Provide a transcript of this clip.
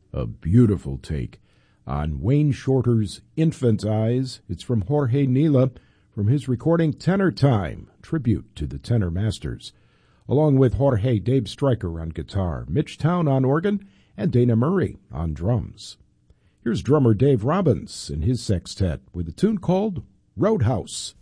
A beautiful take on Wayne Shorter's Infant Eyes. It's from Jorge Nila from his recording Tenor Time, tribute to the tenor masters. Along with Jorge, Dave Stryker on guitar, Mitch Town on organ, and Dana Murray on drums. Here's drummer Dave Robbins and his sextet with a tune called Roadhouse.